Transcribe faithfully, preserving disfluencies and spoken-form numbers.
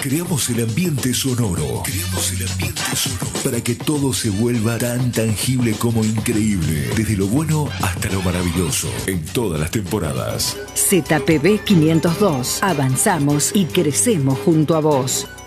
Creamos el ambiente sonoro. Creamos el ambiente sonoro. Para que todo se vuelva tan tangible como increíble. Desde lo bueno hasta lo maravilloso. En todas las temporadas. Z P B quinientos dos. Avanzamos y crecemos junto a vos.